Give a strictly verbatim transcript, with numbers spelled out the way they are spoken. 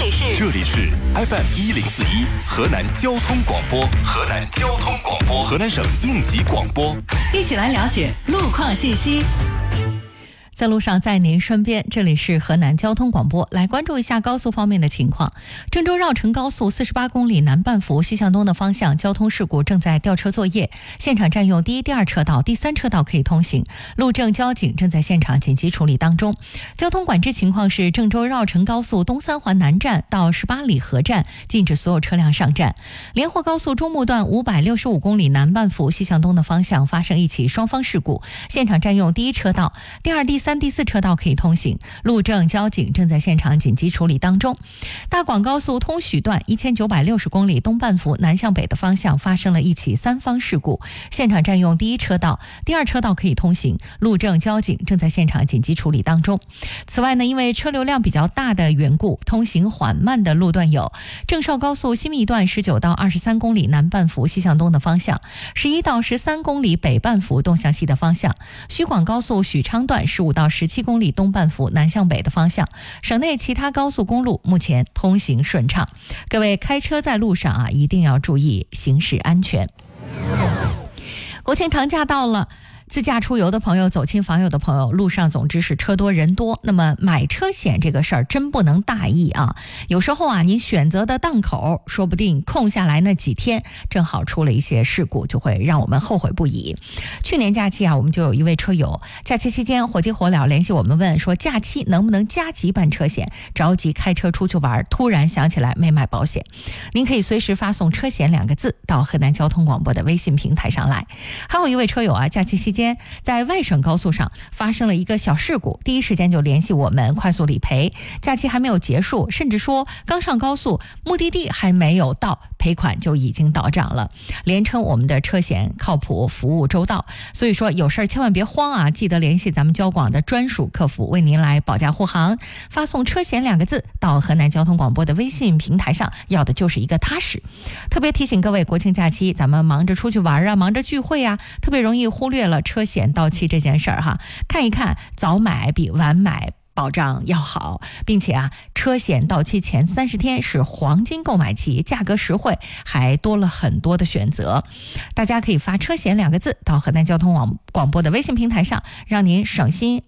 里是这里是 F M 一零四一河南交通广播，河南交通广播，河南省应急广播， 一起来了解路况信息。 在路上，在您身边，这里是河南交通广播。来关注一下高速方面的情况。郑州绕城高速四十八公里南半幅西向东的方向交通事故正在调车作业，现场占用第一、第二车道、第三车道可以通行，路政交警正在现场紧急处理当中。交通管制情况是：郑州绕城高速东三环南站到十八里河站禁止所有车辆上站。连霍高速中木段五百六十五公里南半幅西向东的方向发生一起双方事故，现场占用第一车道、第二、第三、第四车道可以通行，路政交警正在现场紧急处理当中。大广高速通许段一千九百六十公里东半幅南向北的方向发生了一起三方事故，现场占用第一车道、第二车道可以通行，路政交警正在现场紧急处理当中。此外呢，因为车流量比较大的缘故，通行缓慢的路段有郑绍高速新密段十九到二十三公里南半幅西向东的方向，十一到十三公里北半幅东向西的方向，徐广高速许昌段十五到十七公里东半幅南向北的方向。省内其他高速公路目前通行顺畅，各位开车在路上啊，一定要注意行驶安全。国庆长假到了，自驾出游的朋友，走亲访友的朋友，路上总之是车多人多。那么买车险这个事儿真不能大意啊！有时候啊，你选择的档口，说不定空下来那几天，正好出了一些事故，就会让我们后悔不已。去年假期啊，我们就有一位车友，假期期间火急火燎联系我们问说，假期能不能加急办车险？着急开车出去玩，突然想起来没买保险。您可以随时发送车险两个字到河南交通广播的微信平台上来。还有一位车友啊，假期期间在外省高速上发生了一个小事故，第一时间就联系我们快速理赔。假期还没有结束，甚至说刚上高速，目的地还没有到，赔款就已经到账了，连称我们的车险靠谱，服务周到。所以说有事儿千万别慌啊，记得联系咱们交广的专属客服，为您来保驾护航。发送车险两个字到河南交通广播的微信平台上，要的就是一个踏实。特别提醒各位，国庆假期咱们忙着出去玩啊，忙着聚会啊，特别容易忽略了车险到期这件事儿哈。看一看，早买比晚买保障要好，并且啊，车险到期前三十天是黄金购买期，价格实惠，还多了很多的选择。大家可以发车险两个字到河南交通网广播的微信平台上，让您省心